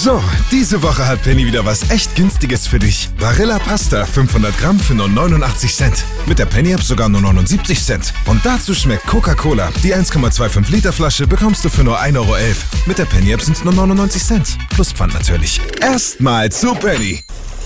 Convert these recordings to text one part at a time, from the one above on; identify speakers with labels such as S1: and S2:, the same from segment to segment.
S1: So, diese Woche hat Penny wieder was echt Günstiges für dich. Barilla Pasta 500 Gramm für nur 89 Cent. Mit der Penny-App sogar nur 79 Cent. Und dazu schmeckt Coca-Cola. Die 1,25 Liter Flasche bekommst du für nur 1,11 Euro. Mit der Penny-App sind es nur 99 Cent. Plus Pfand natürlich. Erstmal zu Penny.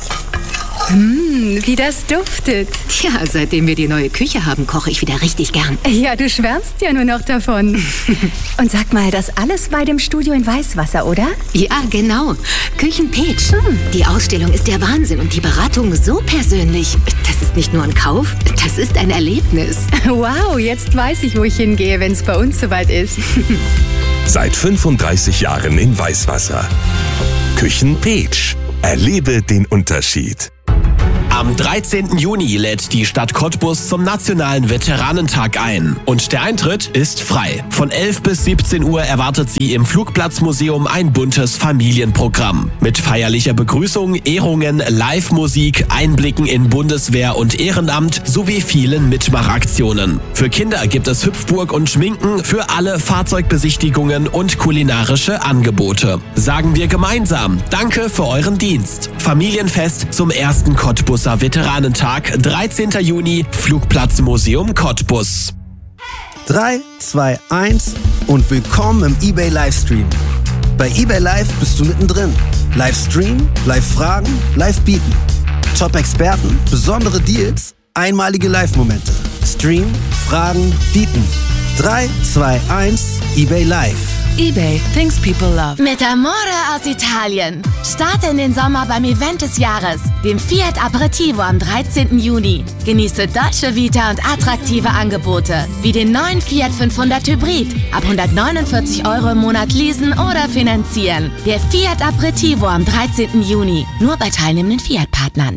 S2: Wie das duftet.
S3: Tja, seitdem wir die neue Küche haben, koche ich wieder richtig gern.
S2: Ja, du schwärmst ja nur noch davon. Und sag mal, das alles bei dem Studio in Weißwasser, oder?
S3: Ja, genau. Küchen-Peach. Die Ausstellung ist der Wahnsinn und die Beratung so persönlich. Das ist nicht nur ein Kauf, das ist ein Erlebnis.
S2: Wow, jetzt weiß ich, wo ich hingehe, wenn es bei uns soweit ist.
S4: Seit 35 Jahren in Weißwasser. Küchen-Peach. Erlebe den Unterschied.
S5: Am 13. Juni lädt die Stadt Cottbus zum Nationalen Veteranentag ein. Und der Eintritt ist frei. Von 11 bis 17 Uhr erwartet Sie im Flugplatzmuseum ein buntes Familienprogramm. Mit feierlicher Begrüßung, Ehrungen, Live-Musik, Einblicken in Bundeswehr und Ehrenamt sowie vielen Mitmachaktionen. Für Kinder gibt es Hüpfburg und Schminken, für alle Fahrzeugbesichtigungen und kulinarische Angebote. Sagen wir gemeinsam Danke für euren Dienst. Familienfest zum ersten Cottbuser Veteranentag, 13. Juni, Flugplatzmuseum Cottbus.
S6: 3, 2, 1 und willkommen im eBay Livestream. Bei eBay Live bist du mittendrin. Livestream, Live-Fragen, Live-Bieten. Top-Experten, besondere Deals, einmalige Live-Momente. Stream, Fragen, Bieten. 3, 2, 1, eBay Live.
S7: eBay, things people love.
S8: Mit Amore aus Italien. Starte in den Sommer beim Event des Jahres, dem Fiat Aperitivo am 13. Juni. Genieße Dolce Vita und attraktive Angebote, wie den neuen Fiat 500 Hybrid. Ab 149 € im Monat leasen oder finanzieren. Der Fiat Aperitivo am 13. Juni. Nur bei teilnehmenden Fiat-Partnern.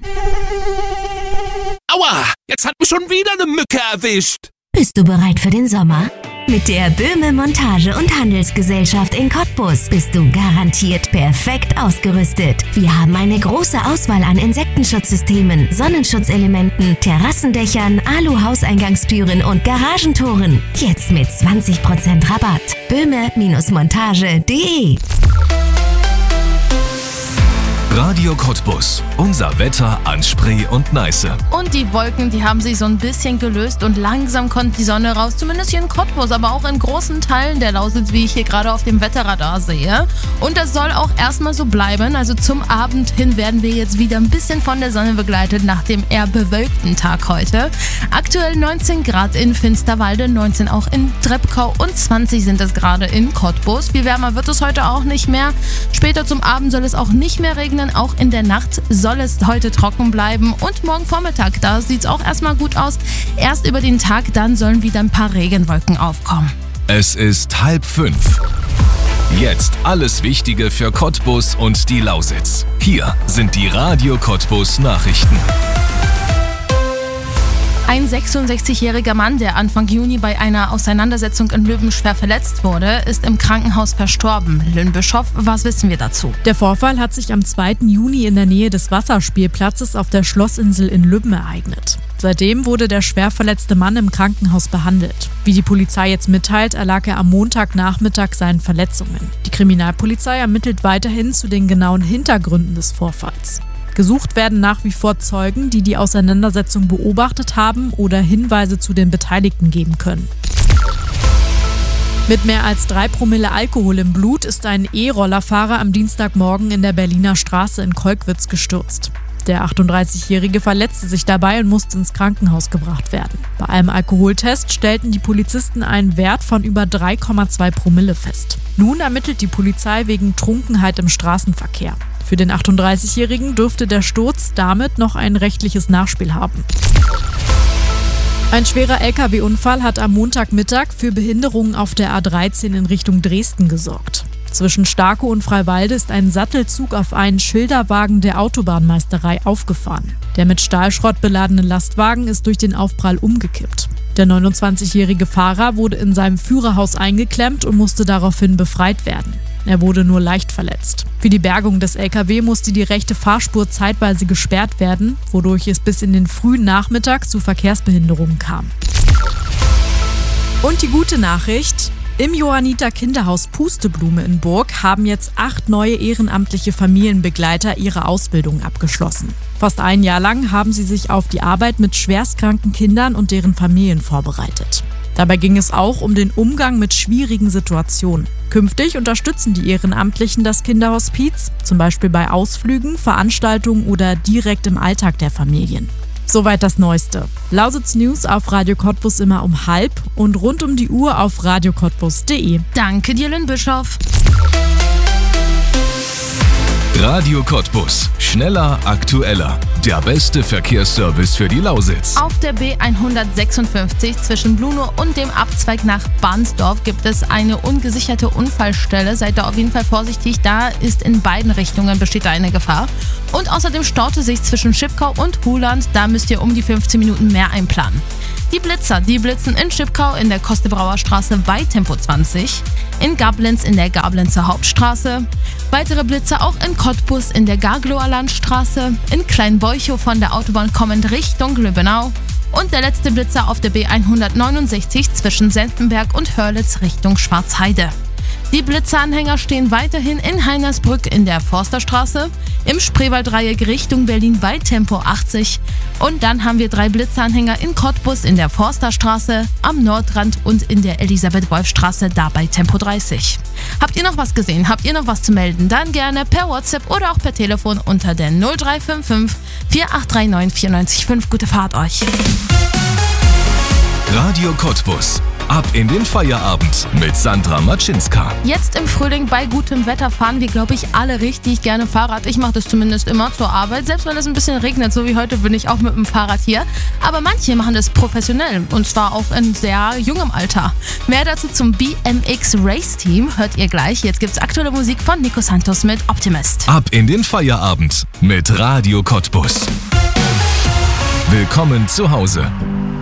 S9: Aua, jetzt hat mich schon wieder eine Mücke erwischt.
S10: Bist du bereit für den Sommer? Mit der Böhme Montage- und Handelsgesellschaft in Cottbus bist du garantiert perfekt ausgerüstet. Wir haben eine große Auswahl an Insektenschutzsystemen, Sonnenschutzelementen, Terrassendächern, Alu-Hauseingangstüren und Garagentoren. Jetzt mit 20% Rabatt. Böhme-montage.de.
S4: Radio Cottbus. Unser Wetter an Spree und Neiße.
S7: Und die Wolken, die haben sich so ein bisschen gelöst und langsam kommt die Sonne raus, zumindest hier in Cottbus, aber auch in großen Teilen der Lausitz, wie ich hier gerade auf dem Wetterradar sehe. Und das soll auch erstmal so bleiben, also zum Abend hin werden wir jetzt wieder ein bisschen von der Sonne begleitet nach dem eher bewölkten Tag heute. Aktuell 19 Grad in Finsterwalde, 19 auch in Treppkau und 20 sind es gerade in Cottbus. Viel wärmer wird es heute auch nicht mehr. Später zum Abend soll es auch nicht mehr regnen. Auch in der Nacht soll es heute trocken bleiben und morgen Vormittag, da sieht es auch erstmal gut aus. Erst über den Tag, dann sollen wieder ein paar Regenwolken aufkommen.
S4: Es ist 4:30. Jetzt alles Wichtige für Cottbus und die Lausitz. Hier sind die Radio Cottbus Nachrichten.
S7: Ein 66-jähriger Mann, der Anfang Juni bei einer Auseinandersetzung in Löben schwer verletzt wurde, ist im Krankenhaus verstorben. Lynn Bischoff, was wissen wir dazu?
S11: Der Vorfall hat sich am 2. Juni in der Nähe des Wasserspielplatzes auf der Schlossinsel in Löben ereignet. Seitdem wurde der schwer verletzte Mann im Krankenhaus behandelt. Wie die Polizei jetzt mitteilt, erlag er am Montagnachmittag seinen Verletzungen. Die Kriminalpolizei ermittelt weiterhin zu den genauen Hintergründen des Vorfalls. Gesucht werden nach wie vor Zeugen, die die Auseinandersetzung beobachtet haben oder Hinweise zu den Beteiligten geben können. Mit mehr als 3 Promille Alkohol im Blut ist ein E-Rollerfahrer am Dienstagmorgen in der Berliner Straße in Kolkwitz gestürzt. Der 38-Jährige verletzte sich dabei und musste ins Krankenhaus gebracht werden. Bei einem Alkoholtest stellten die Polizisten einen Wert von über 3,2 Promille fest. Nun ermittelt die Polizei wegen Trunkenheit im Straßenverkehr. Für den 38-Jährigen dürfte der Sturz damit noch ein rechtliches Nachspiel haben. Ein schwerer Lkw-Unfall hat am Montagmittag für Behinderungen auf der A13 in Richtung Dresden gesorgt. Zwischen Starkow und Freiwalde ist ein Sattelzug auf einen Schilderwagen der Autobahnmeisterei aufgefahren. Der mit Stahlschrott beladene Lastwagen ist durch den Aufprall umgekippt. Der 29-jährige Fahrer wurde in seinem Führerhaus eingeklemmt und musste daraufhin befreit werden. Er wurde nur leicht verletzt. Für die Bergung des LKW musste die rechte Fahrspur zeitweise gesperrt werden, wodurch es bis in den frühen Nachmittag zu Verkehrsbehinderungen kam. Und die gute Nachricht: Im Johanniter Kinderhaus Pusteblume in Burg haben jetzt 8 neue ehrenamtliche Familienbegleiter ihre Ausbildung abgeschlossen. Fast ein Jahr lang haben sie sich auf die Arbeit mit schwerstkranken Kindern und deren Familien vorbereitet. Dabei ging es auch um den Umgang mit schwierigen Situationen. Künftig unterstützen die Ehrenamtlichen das Kinderhospiz, zum Beispiel bei Ausflügen, Veranstaltungen oder direkt im Alltag der Familien. Soweit das Neueste. Lausitz News auf Radio Cottbus immer um 12:30 und rund um die Uhr auf radiocottbus.de.
S7: Danke dir, Lynn Bischof.
S4: Radio Cottbus. Schneller, aktueller. Der beste Verkehrsservice für die Lausitz.
S7: Auf der B156 zwischen Blunow und dem Abzweig nach Bahnsdorf gibt es eine ungesicherte Unfallstelle. Seid da auf jeden Fall vorsichtig. Da ist in beiden Richtungen besteht da eine Gefahr. Und außerdem staute sich zwischen Schipkau und Huland. Da müsst ihr um die 15 Minuten mehr einplanen. Die Blitzer, die blitzen in Schipkau in der Kostebrauer Straße bei Tempo 20, in Gablenz in der Gablenzer Hauptstraße, weitere Blitzer auch in Cottbus in der Garglower Landstraße, in Kleinbeuchow von der Autobahn kommend Richtung Löbenau und der letzte Blitzer auf der B169 zwischen Senftenberg und Hörlitz Richtung Schwarzheide. Die Blitzeranhänger stehen weiterhin in Heinersbrück in der Forsterstraße, im Spreewaldreieck Richtung Berlin bei Tempo 80 und dann haben wir 3 Blitzeranhänger in Cottbus in der Forsterstraße, am Nordrand und in der Elisabeth-Wolf-Straße da bei Tempo 30. Habt ihr noch was gesehen? Habt ihr noch was zu melden? Dann gerne per WhatsApp oder auch per Telefon unter der 0355 4839 945. Gute Fahrt euch.
S4: Radio Cottbus. Ab in den Feierabend mit Sandra Matschinska.
S7: Jetzt im Frühling bei gutem Wetter fahren wir, glaube ich, alle richtig gerne Fahrrad. Ich mache das zumindest immer zur Arbeit. Selbst wenn es ein bisschen regnet, so wie heute, bin ich auch mit dem Fahrrad hier. Aber manche machen das professionell und zwar auch in sehr jungem Alter. Mehr dazu zum BMX Race Team hört ihr gleich. Jetzt gibt's aktuelle Musik von Nico Santos mit Optimist.
S4: Ab in den Feierabend mit Radio Cottbus. Willkommen zu Hause.